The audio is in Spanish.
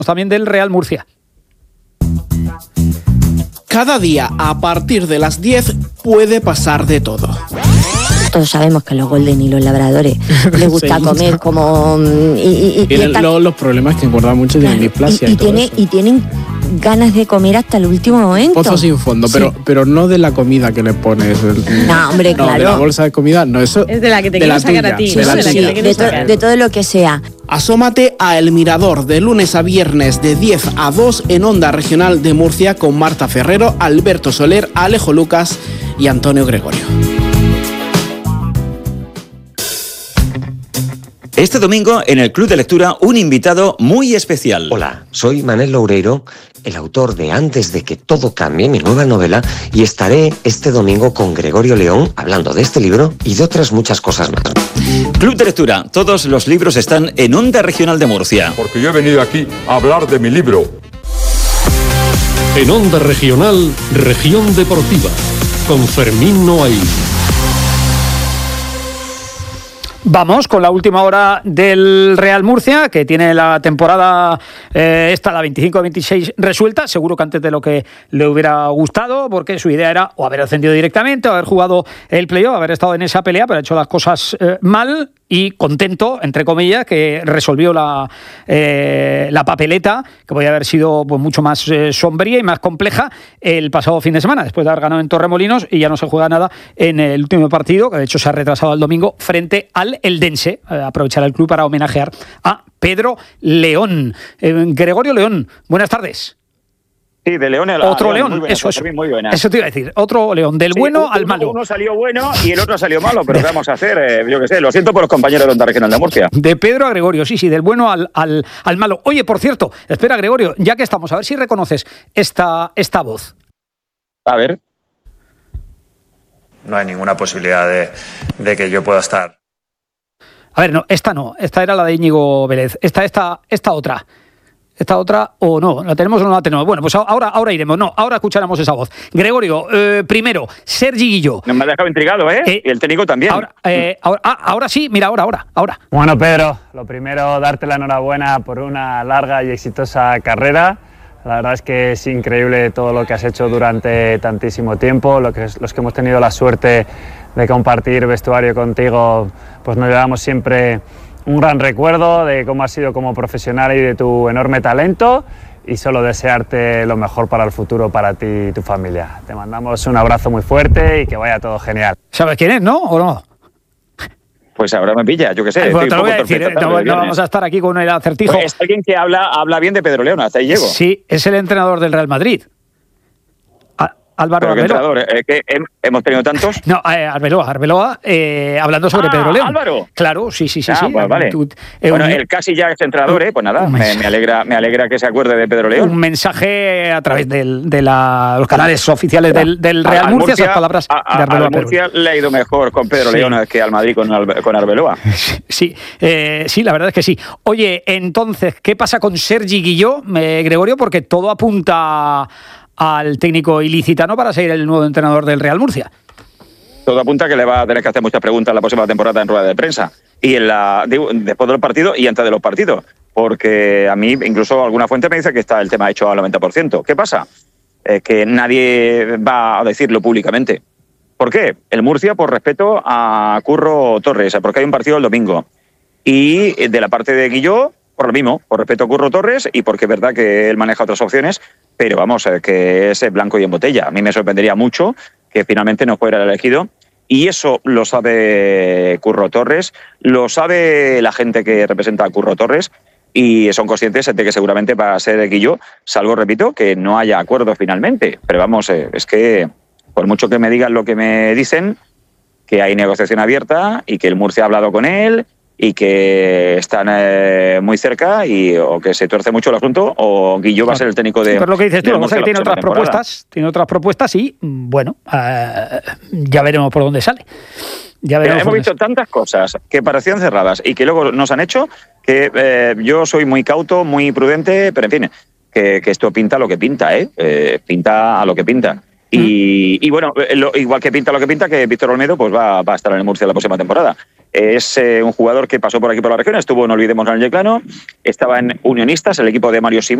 también del Real Murcia. Cada día a partir de las 10 puede pasar de todo. Todos sabemos que los golden y los labradores les gusta comer como... Los problemas que engordan mucho, tienen displasia y todo eso. Y tienen ganas de comer hasta el último momento. Pozo sin fondo, pero no de la comida que le pones. No, hombre, claro. De la bolsa de comida, no, eso... Es de la que te quieres sacar a ti. De todo lo que sea. Asómate a El Mirador de lunes a viernes de 10 a 2 en Onda Regional de Murcia con Marta Ferrero, Alberto Soler, Alejo Lucas y Antonio Gregorio. Este domingo, en el Club de Lectura, un invitado muy especial. Hola, soy Manel Loureiro, el autor de Antes de que todo cambie, mi nueva novela, y estaré este domingo con Gregorio León hablando de este libro y de otras muchas cosas más. Club de Lectura, todos los libros están en Onda Regional de Murcia. Porque yo he venido aquí a hablar de mi libro. En Onda Regional, Región Deportiva, con Fermín Noailles. Vamos con la última hora del Real Murcia, que tiene la temporada esta, la 25-26, resuelta. Seguro que antes de lo que le hubiera gustado, porque su idea era o haber ascendido directamente, o haber jugado el playoff, haber estado en esa pelea, pero ha hecho las cosas mal. Y contento, entre comillas, que resolvió la papeleta, que podía haber sido pues, mucho más sombría y más compleja el pasado fin de semana, después de haber ganado en Torremolinos, y ya no se juega nada en el último partido, que de hecho se ha retrasado al domingo, frente al Eldense. Aprovechar el club para homenajear a Pedro León. Gregorio León, buenas tardes. Sí, de León al otro León, buena, eso te iba a decir, otro León, del bueno al malo. Uno salió bueno y el otro salió malo, pero ¿qué vamos a hacer? Yo qué sé, lo siento por los compañeros de Onda Regional de Murcia. De Pedro a Gregorio, sí, del bueno al malo. Oye, por cierto, espera, Gregorio, ya que estamos, a ver si reconoces esta voz. A ver. No hay ninguna posibilidad de que yo pueda estar. A ver, no, esta era la de Íñigo Vélez, esta otra. ¿Esta otra o no? ¿La tenemos o no la tenemos? Bueno, pues ahora iremos. No, ahora escucharemos esa voz. Gregorio, primero, Sergi Guilló. Me ha dejado intrigado, ¿eh? Y el técnico también. Ahora sí, mira, ahora. Bueno, Pedro, lo primero, darte la enhorabuena por una larga y exitosa carrera. La verdad es que es increíble todo lo que has hecho durante tantísimo tiempo. Los que hemos tenido la suerte de compartir vestuario contigo, pues nos llevamos siempre un gran recuerdo de cómo has sido como profesional y de tu enorme talento, y solo desearte lo mejor para el futuro para ti y tu familia. Te mandamos un abrazo muy fuerte y que vaya todo genial. ¿Sabes quién es, no? ¿O no? Pues ahora me pilla, yo qué sé. Bueno, te lo voy a decir, no vamos a estar aquí con el acertijo. Pues es alguien que habla bien de Pedro León, hasta ahí llego. Sí, es el entrenador del Real Madrid. Álvaro ¿Pero Arbeloa. qué entrenador? ¿Que hemos tenido tantos? No, Arbeloa, hablando sobre Pedro León. ¿Álvaro? Claro, sí. Pues vale. Bueno, él casi ya es entrenador, pues nada, me alegra que se acuerde de Pedro León. Un mensaje a través de los canales oficiales del Real Murcia, esas palabras de Arbeloa. A Murcia le ha ido mejor con Pedro León que al Madrid con Arbeloa. Sí, la verdad es que sí. Oye, entonces, ¿qué pasa con Sergi Guilló, Gregorio? Porque todo apunta al técnico ilicitano para ser el nuevo entrenador del Real Murcia. Todo apunta que le va a tener que hacer muchas preguntas la próxima temporada en rueda de prensa y después de los partidos y antes de los partidos, porque a mí incluso alguna fuente me dice que está el tema hecho al 90%. ¿Qué pasa? Que nadie va a decirlo públicamente. ¿Por qué? El Murcia, por respeto a Curro Torres, porque hay un partido el domingo, y de la parte de Guilló, por lo mismo, por respeto a Curro Torres y porque es verdad que él maneja otras opciones, pero vamos, que es blanco y en botella. A mí me sorprendería mucho que finalmente no fuera elegido, y eso lo sabe Curro Torres, lo sabe la gente que representa a Curro Torres, y son conscientes de que seguramente va a ser Guilló, salvo, repito, que no haya acuerdo finalmente. Pero vamos, es que por mucho que me digan lo que me dicen, que hay negociación abierta y que el Murcia ha hablado con él y que están muy cerca, o que se tuerce mucho el asunto, o Guilló va a ser el técnico de... Pero lo que dices tú, vamos a ver, tiene otras propuestas y, bueno, ya veremos por dónde sale. Hemos visto tantas cosas que parecían cerradas y que luego nos han hecho que yo soy muy cauto, muy prudente, pero en fin, que esto pinta lo que pinta, pinta a lo que pinta. Y bueno, igual que pinta lo que pinta, que Víctor Olmedo pues va a estar en el Murcia la próxima temporada. Es un jugador que pasó por aquí por la región, estuvo, no olvidemos, en el Yeclano, estaba en Unionistas, el equipo de Mario Simón.